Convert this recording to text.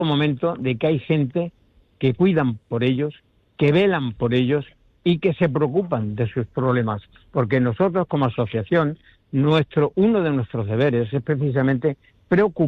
momento de que hay gente que cuidan por ellos, que velan por ellos y que se preocupan de sus problemas, porque nosotros como asociación, uno de nuestros deberes es precisamente preocuparnos